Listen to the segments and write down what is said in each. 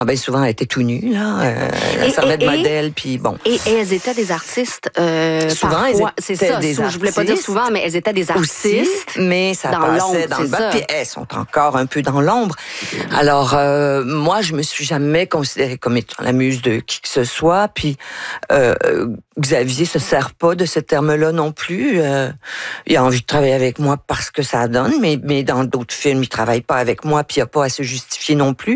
Ah ben souvent, elle était tout nue, là. Elle servait de modèle, puis bon. Et elles étaient des artistes. Souvent, parfois, elles c'est étaient ça. des Je voulais pas dire souvent, mais elles étaient des artistes. Aussi, mais ça passait dans le bas. Puis elles sont encore un peu dans l'ombre. Alors, moi, je me suis jamais considérée comme étant la muse de qui que ce soit. Puis Xavier se sert pas de ce terme-là non plus. Il a envie de travailler avec moi parce que ça donne, mais dans d'autres films, il travaille pas avec moi, puis il a pas à se justifier non plus.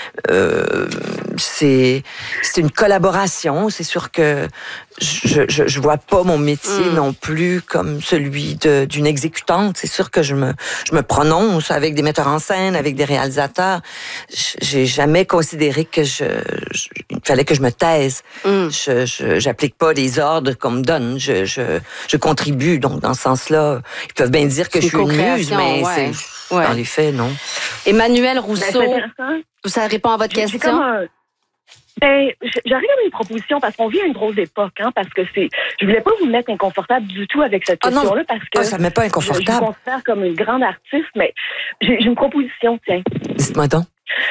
C'est une collaboration. C'est sûr que je vois pas mon métier non plus comme celui d'une exécutante. C'est sûr que je me prononce avec des metteurs en scène, avec des réalisateurs. J'ai jamais considéré que il fallait que je me taise. J'applique pas les ordres qu'on me donne. Je contribue. Donc, dans ce sens-là, ils peuvent bien dire que je suis une muse, mais dans les faits, non. Emmanuelle Rousseau, ça répond à votre question? J'arrive à une proposition parce qu'on vit à une grosse époque, parce que je voulais pas vous mettre inconfortable du tout avec cette question-là parce que ça me met pas inconfortable. Je me considère comme une grande artiste, mais j'ai une proposition, tiens. Dites-moi donc.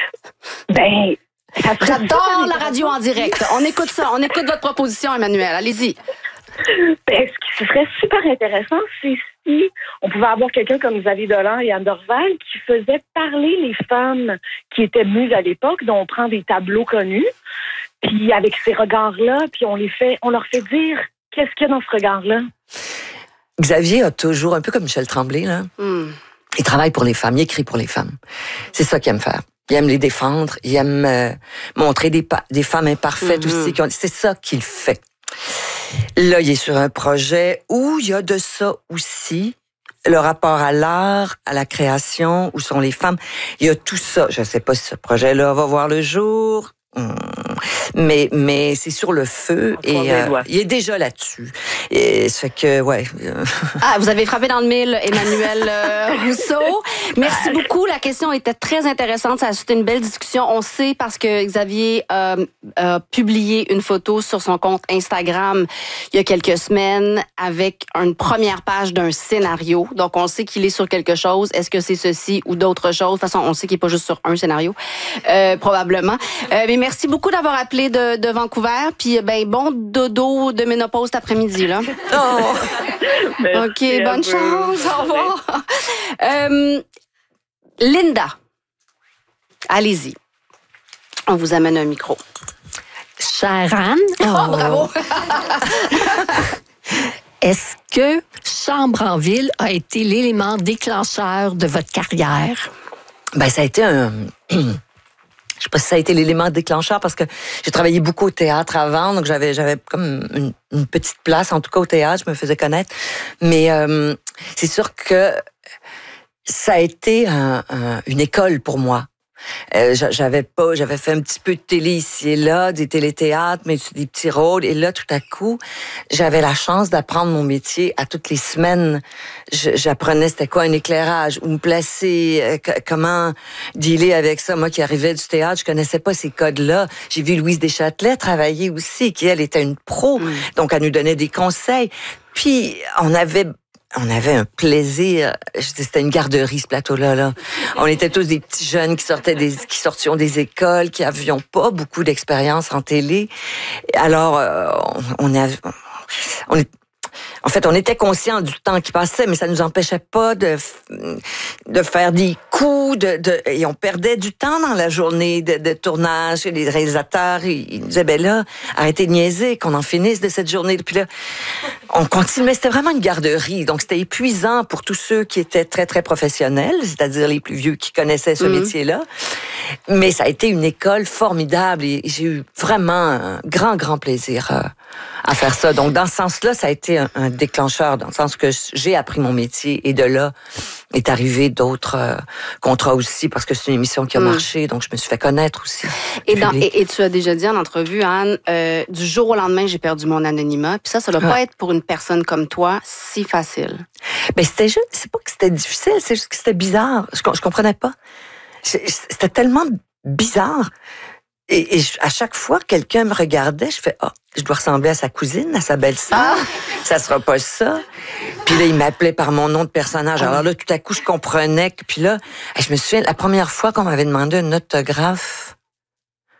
J'adore la radio en direct. On écoute ça, on écoute votre proposition, Emmanuelle. Allez-y. Ce qui serait super intéressant, c'est si on pouvait avoir quelqu'un comme Xavier Dolan et Anne Dorval qui faisait parler les femmes qui étaient muses à l'époque, dont on prend des tableaux connus, puis avec ces regards-là, puis on leur fait dire qu'est-ce qu'il y a dans ce regard-là. Xavier a toujours, un peu comme Michel Tremblay, là, il travaille pour les femmes, il écrit pour les femmes. C'est ça qu'il aime faire. Il aime les défendre, il aime montrer des femmes imparfaites aussi. C'est ça qu'il fait. Là, il est sur un projet où il y a de ça aussi, le rapport à l'art, à la création, où sont les femmes. Il y a tout ça. Je ne sais pas si ce projet-là va voir le jour, mais c'est sur le feu et il est déjà là-dessus. Et ça fait que, vous avez frappé dans le mille, Emmanuelle Rousseau. Merci beaucoup. La question était très intéressante. Ça a suscité une belle discussion. On sait parce que Xavier a publié une photo sur son compte Instagram il y a quelques semaines avec une première page d'un scénario. Donc, on sait qu'il est sur quelque chose. Est-ce que c'est ceci ou d'autres choses? De toute façon, on sait qu'il n'est pas juste sur un scénario, probablement. Mais merci beaucoup d'avoir appelé de Vancouver. Puis, bon dodo de ménopause cet après-midi, là. Oh. Merci, OK, bonne chance. Au revoir. Linda, allez-y. On vous amène un micro. Chère Anne. Oh, bravo. Est-ce que Chambre en ville a été l'élément déclencheur de votre carrière? Ça a été je sais pas si ça a été l'élément déclencheur parce que j'ai travaillé beaucoup au théâtre avant, donc j'avais comme une petite place, en tout cas au théâtre, je me faisais connaître. Mais c'est sûr que ça a été une école pour moi. J'avais fait un petit peu de télé ici et là, des téléthéâtres, mais des petits rôles. Et là, tout à coup, j'avais la chance d'apprendre mon métier à toutes les semaines. J'apprenais c'était quoi un éclairage, où me placer, comment dealer avec ça. Moi qui arrivais du théâtre, je connaissais pas ces codes-là. J'ai vu Louise Deschâtelet travailler aussi, qui elle était une pro. Donc elle nous donnait des conseils. Puis on avait un plaisir. C'était une garderie, ce plateau-là. Là. On était tous des petits jeunes qui sortions des écoles, qui avions pas beaucoup d'expérience en télé. Alors, on était conscients du temps qui passait, mais ça nous empêchait pas de faire des coups, et on perdait du temps dans la journée de tournage. Et les réalisateurs, ils nous disaient, arrêtez de niaiser, qu'on en finisse de cette journée. Puis là, on continuait. C'était vraiment une garderie. Donc, c'était épuisant pour tous ceux qui étaient très, très professionnels, c'est-à-dire les plus vieux qui connaissaient ce métier-là. Mais ça a été une école formidable et j'ai eu vraiment un grand, grand plaisir à faire ça. Donc, dans ce sens-là, ça a été un déclencheur, dans le sens que j'ai appris mon métier et de là est arrivé d'autres contrats aussi parce que c'est une émission qui a marché, donc je me suis fait connaître aussi. Et tu as déjà dit en entrevue, Anne, du jour au lendemain, j'ai perdu mon anonymat. Puis ça doit pas être pour une personne comme toi si facile. C'était juste, c'est pas que c'était difficile, c'est juste que c'était bizarre. Je comprenais pas. C'était tellement bizarre. Et à chaque fois que quelqu'un me regardait, je fais je dois ressembler à sa cousine, à sa belle-sœur. Ça sera pas ça. Puis là, il m'appelait par mon nom de personnage. Alors là, tout à coup, je comprenais. Puis là, je me souviens, la première fois qu'on m'avait demandé un autographe,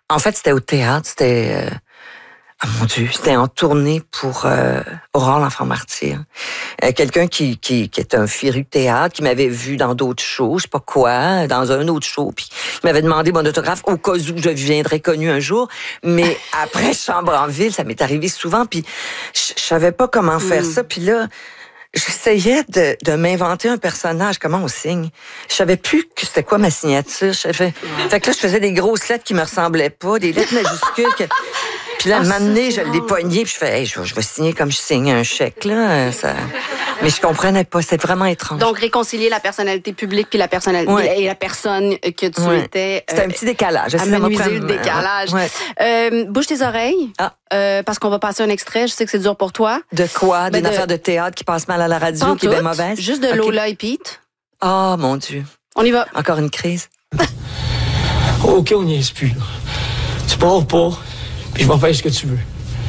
En fait, c'était au théâtre. C'était... Ah mon Dieu, c'était en tournée pour Aurore l'Enfant Martyr. Quelqu'un qui est un féru de théâtre, qui m'avait vu dans d'autres shows, je sais pas quoi, dans un autre show, puis il m'avait demandé mon autographe au cas où je deviendrais connue un jour. Mais après Chambre en ville, ça m'est arrivé souvent, puis je savais pas comment faire ça. Puis là, j'essayais de m'inventer un personnage, comment on signe. Je savais plus que c'était quoi ma signature. Fait que là, je faisais des grosses lettres qui me ressemblaient pas, des lettres majuscules. Puis là, un moment donné, je l'ai poigné, puis je fais, hey, je vais signer comme je signe un chèque, là. Mais je comprenais pas, c'était vraiment étrange. Donc, réconcilier la personnalité publique puis la personnalité et la personne que tu étais. C'était un petit décalage. Amenuiser le décalage. Bouge tes oreilles, parce qu'on va passer un extrait. Je sais que c'est dur pour toi. De quoi? D'une affaire de théâtre qui passe mal à la radio, qui est bien mauvaise? Juste de Lola et Pete. Oh, mon Dieu. On y va. Encore une crise. OK, on n'y est plus, là. Tu pars pas. Puis je vais faire ce que tu veux.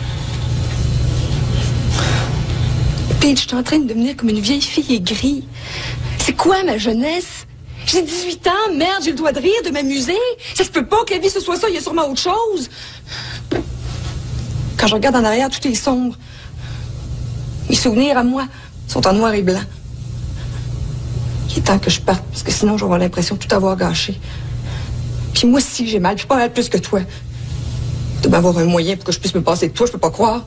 Pete, je suis en train de devenir comme une vieille fille aigrie. C'est quoi ma jeunesse? J'ai 18 ans, merde, j'ai le droit de rire, de m'amuser. Ça se peut pas que la vie ce soit ça, il y a sûrement autre chose. Quand je regarde en arrière, tout est sombre. Mes souvenirs à moi sont en noir et blanc. Il est temps que je parte, parce que sinon, je vais avoir l'impression de tout avoir gâché. Puis moi aussi, j'ai mal, puis pas mal plus que toi. De m'avoir un moyen pour que je puisse me passer de toi, je peux pas croire.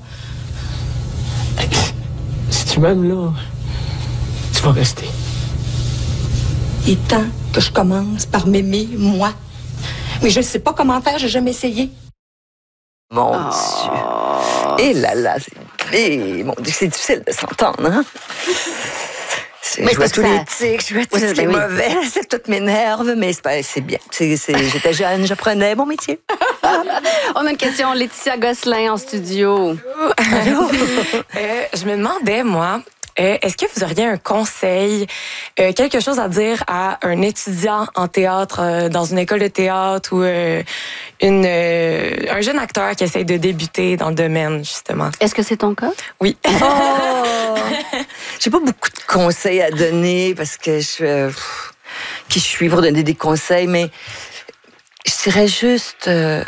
Si tu m'aimes, là, tu vas rester. Il est temps que je commence par m'aimer, moi. Mais je ne sais pas comment faire, j'ai jamais essayé. Mon Dieu. Et là là, mon Dieu, c'est difficile de s'entendre, hein? Je vois tous les tics, je vois tout ce qui est mauvais, tout m'énerve, mais c'est bien. J'étais jeune, j'apprenais mon métier. On a une question, Laetitia Gosselin en studio. Je me demandais, moi, est-ce que vous auriez un conseil, quelque chose à dire à un étudiant en théâtre dans une école de théâtre ou un jeune acteur qui essaie de débuter dans le domaine, justement? Est-ce que c'est ton cas? Oui. Oh! J'ai pas beaucoup de conseils à donner parce que qui je suis pour donner des conseils, mais je dirais juste...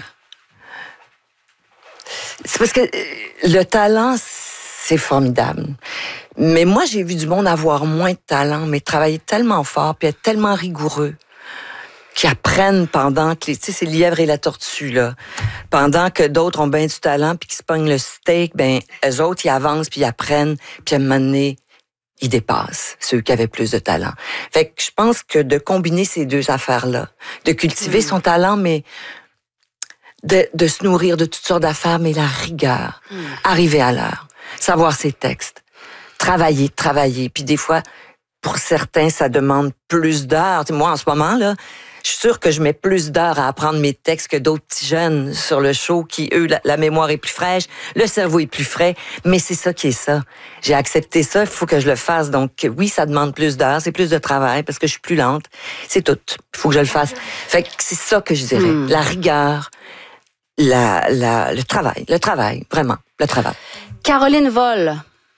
c'est parce que le talent, c'est formidable. Mais moi, j'ai vu du monde avoir moins de talent, mais travailler tellement fort, puis être tellement rigoureux, qui apprennent pendant que... Tu sais, c'est le lièvre et la tortue, là. Pendant que d'autres ont bien du talent, puis qu'ils se pognent le steak, ben eux autres, ils avancent, puis ils apprennent, puis à un moment donné, ils dépassent ceux qui avaient plus de talent. Fait que je pense que de combiner ces deux affaires-là, de cultiver son talent, mais de se nourrir de toutes sortes d'affaires, mais la rigueur, arriver à l'heure, savoir ses textes, travailler. Puis des fois, pour certains, ça demande plus d'heures. Moi, en ce moment, là, je suis sûre que je mets plus d'heures à apprendre mes textes que d'autres petits jeunes sur le show qui, eux, la mémoire est plus fraîche, le cerveau est plus frais, mais c'est ça qui est ça. J'ai accepté ça, il faut que je le fasse. Donc oui, ça demande plus d'heures, c'est plus de travail parce que je suis plus lente. C'est tout. Il faut que je le fasse. Fait que c'est ça que je dirais. La rigueur, le travail, vraiment, le travail. Caroline Vol.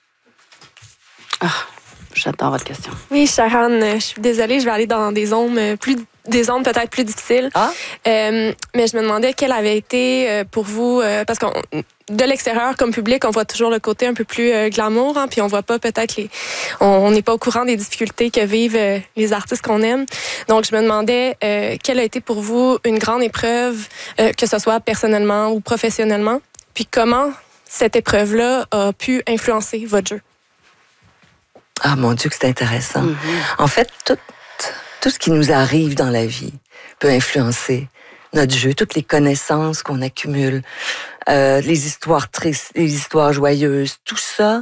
J'attends votre question. Oui, Sharon, je suis désolée, je vais aller dans des zones peut-être plus difficiles. Mais je me demandais quel avait été pour vous, parce que de l'extérieur comme public, on voit toujours le côté un peu plus glamour, hein, puis on voit pas peut-être on n'est pas au courant des difficultés que vivent les artistes qu'on aime. Donc je me demandais quelle a été pour vous une grande épreuve, que ce soit personnellement ou professionnellement, puis comment cette épreuve-là a pu influencer votre jeu. Ah, mon Dieu, que c'est intéressant. En fait, tout ce qui nous arrive dans la vie peut influencer notre jeu, toutes les connaissances qu'on accumule, les histoires tristes, les histoires joyeuses, tout ça.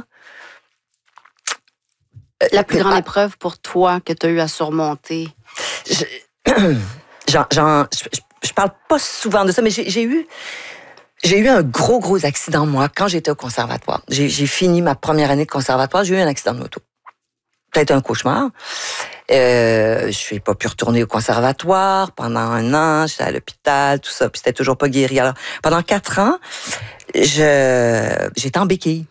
La plus grande épreuve pour toi que tu as eu à surmonter? Je parle pas souvent de ça, mais j'ai eu un gros accident, moi, quand j'étais au conservatoire. J'ai fini ma première année de conservatoire, j'ai eu un accident de moto. Peut-être un cauchemar. Je n'ai pas pu retourner au conservatoire pendant 1 an, j'étais à l'hôpital, tout ça, puis c'était toujours pas guéri. Alors, pendant 4 ans, j'étais en béquille.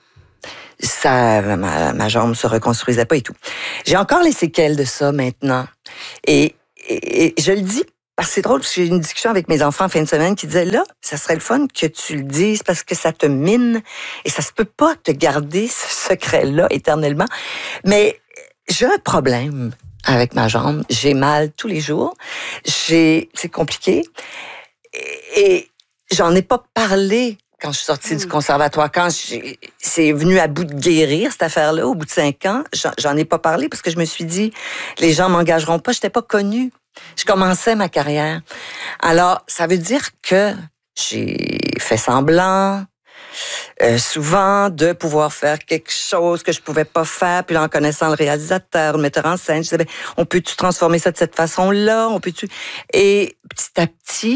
Ma jambe se reconstruisait pas et tout. J'ai encore les séquelles de ça maintenant. Et je le dis parce que c'est drôle, parce que j'ai eu une discussion avec mes enfants en fin de semaine qui disaient, là, ça serait le fun que tu le dises parce que ça te mine et ça se peut pas te garder ce secret-là éternellement. Mais j'ai un problème avec ma jambe. J'ai mal tous les jours. C'est compliqué. Et j'en ai pas parlé quand je suis sortie du conservatoire. Quand c'est venu à bout de guérir, cette affaire-là, au bout de 5 ans, j'en ai pas parlé parce que je me suis dit, les gens m'engageront pas. J'étais pas connue. Je commençais ma carrière. Alors, ça veut dire que j'ai fait semblant, souvent, de pouvoir faire quelque chose que je pouvais pas faire. Puis là, en connaissant le réalisateur, le metteur en scène, je disais, on peut-tu transformer ça de cette façon-là? On peut-tu... Et petit à petit,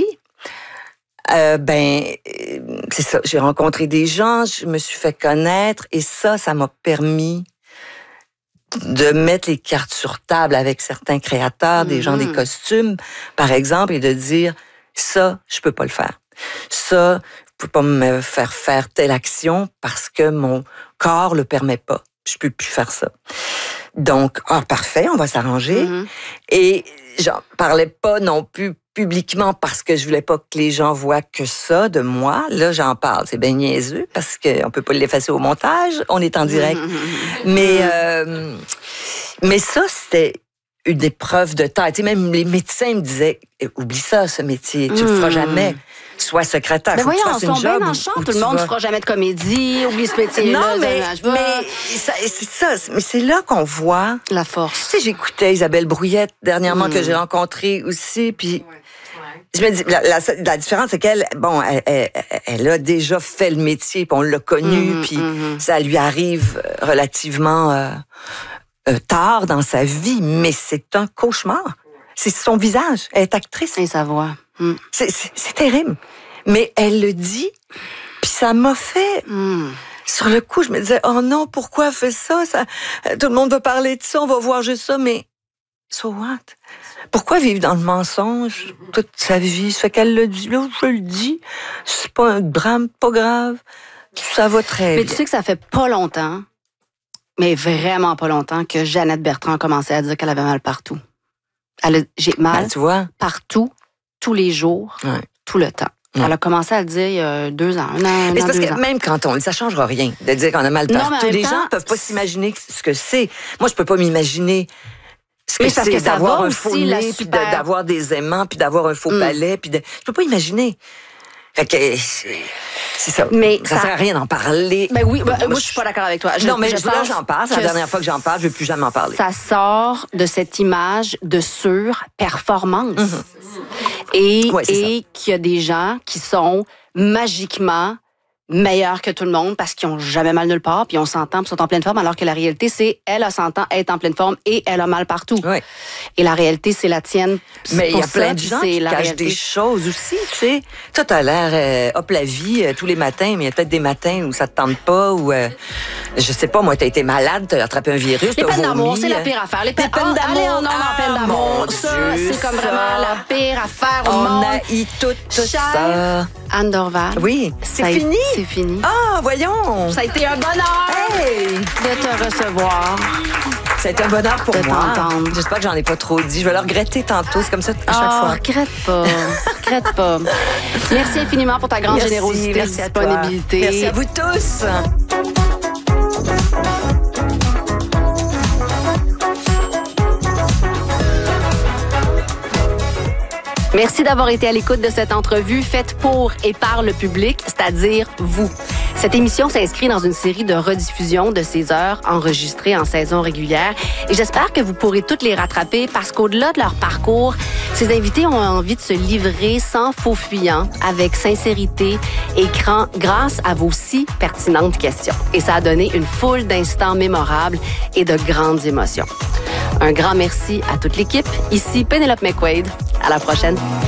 c'est ça. J'ai rencontré des gens, je me suis fait connaître et ça m'a permis de mettre les cartes sur table avec certains créateurs, des gens des costumes, par exemple, et de dire, ça, je peux pas le faire. Ça, je peux pas me faire telle action parce que mon corps le permet pas. Je peux plus faire ça. Donc, parfait, on va s'arranger. Et j'en parlais pas non plus publiquement parce que je voulais pas que les gens voient que ça de moi. Là, j'en parle. C'est bien niaiseux parce qu'on peut pas l'effacer au montage. On est en direct. Mais ça, c'était une épreuve de taille. Tu sais, même les médecins me disaient, oublie ça, ce métier. Tu le feras jamais. Sois secrétaire. Mais voyons, on sont bien dans le champ. Tout le monde ne fera jamais de comédie. Oublie ce métier-là. Non, mais c'est ça. Mais c'est là qu'on voit la force. Tu sais, j'écoutais Isabelle Brouillette dernièrement que j'ai rencontrée aussi, puis je me dis, la différence, c'est qu'elle, elle a déjà fait le métier, puis on l'a connue, puis ça lui arrive relativement tard dans sa vie, mais c'est un cauchemar. C'est son visage. Elle est actrice. Et sa voix. C'est terrible. Mais elle le dit, puis ça m'a fait... Sur le coup, je me disais, oh non, pourquoi elle fait ça? Tout le monde va parler de ça, on va voir juste ça, mais so what? Pourquoi vivre dans le mensonge toute sa vie? Ça fait qu'elle le dit, là, je le dis, c'est pas un drame, pas grave, ça va très bien. Mais tu sais que ça fait pas longtemps, mais vraiment pas longtemps, que Jeannette Bertrand a commencé à dire qu'elle avait mal partout. J'ai mal tu vois? Partout, tous les jours, tout le temps. Elle a commencé à le dire il y a 2 ans, un an, mais c'est parce que même quand on le dit, ça changera rien de dire qu'on a mal partout. Les gens peuvent pas s'imaginer ce que c'est. Moi, je peux pas m'imaginer ce que c'est d'avoir un faux nez, puis d'avoir des aimants, puis d'avoir un faux palais, puis je peux pas imaginer. Fait que c'est ça. Mais ça sert à rien d'en parler. Ben oui, moi je suis pas d'accord avec toi. Non, mais là j'en parle. C'est la dernière fois que j'en parle. Je veux plus jamais en parler. Ça sort de cette image de surperformance. Et qu'il y a des gens qui sont magiquement meilleurs que tout le monde parce qu'ils ont jamais mal nulle part, puis on s'entend, puis sont en pleine forme, alors que la réalité, c'est elle a 100 ans, elle est en pleine forme et elle a mal partout. Oui. Et la réalité, c'est la tienne. Mais il y a plein de gens qui cachent des choses aussi, tu sais. Toi, t'as l'air hop la vie tous les matins, mais il y a peut-être des matins où ça te tente pas, ou je sais pas, moi, t'as été malade, t'as attrapé un virus, les peines d'amour, c'est la pire affaire. Les peines d'amour. Allez, on en peine d'amour. Ça, c'est comme vraiment la pire affaire au monde. On a eu tout ça. Anne Dorval. Oui, c'est fini. C'est fini. Ah, voyons. Ça a été un bonheur de te recevoir. Ça a été un bonheur pour moi. J'espère que j'en ai pas trop dit. Je vais le regretter tantôt. C'est comme ça à chaque fois. Regrette pas. Merci infiniment pour ta grande générosité et disponibilité. Merci à vous tous. Merci d'avoir été à l'écoute de cette entrevue faite pour et par le public, c'est-à-dire vous. Cette émission s'inscrit dans une série de rediffusions de ces heures enregistrées en saison régulière et j'espère que vous pourrez toutes les rattraper parce qu'au-delà de leur parcours, ces invités ont envie de se livrer sans faux fuyant, avec sincérité et grâce à vos si pertinentes questions. Et ça a donné une foule d'instants mémorables et de grandes émotions. Un grand merci à toute l'équipe. Ici Pénélope McQuaid. À la prochaine.